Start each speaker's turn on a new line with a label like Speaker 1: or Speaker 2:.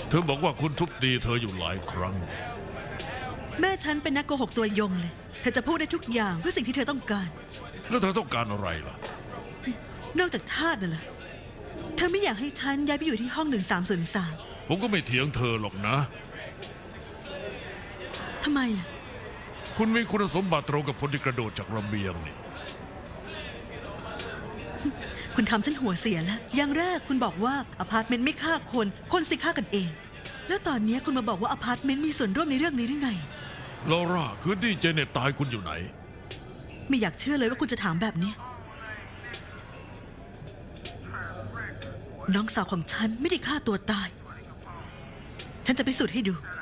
Speaker 1: เธอบอกว่าคุณทุบตีเธออยู่หลายครั้ง
Speaker 2: แม่ฉันเป็นนักโกหกตัวยงเลยเธอจะพูดได้ทุกอย่างเพื่อสิ่งที่เธอต้องการ
Speaker 1: แล้วเธอต้องการอะไรล่ะ
Speaker 2: นอกจากทาสน่ะเหรอเธอไม่อยากให้ฉันย้ายไปอยู่ที่ห้อง1303
Speaker 1: ผมก็ไม่เถียงเธอหรอกนะ
Speaker 2: ทำไมล่ะ
Speaker 1: คุณมีคุณสมบัติตรงกับคนที่กระโดดจากระเบียงนี่
Speaker 2: คุณทำฉันหัวเสียแล้วอย่างแรกคุณบอกว่าอพาร์ตเมนต์ไม่ฆ่าคนสิฆ่ากันเองแล้วตอนนี้คุณมาบอกว่าอพาร์ตเมนต์มีส่วนร่วมในเรื่องนี้หรือไง
Speaker 1: ลอร่าคืนที่เจเน็ตตายคุณอยู่ไหน
Speaker 2: ไม่อยากเชื่อเลยว่าคุณจะถามแบบนี้น้องสาวของฉันไม่ได้ฆ่าตัวตายฉันจะพิสูจน์ให้ดู